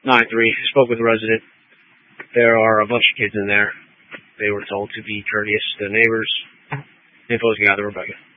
9-3. Spoke with the resident. There are a bunch of kids in there. They were told to be courteous to the neighbors. Info's gathered, Rebecca.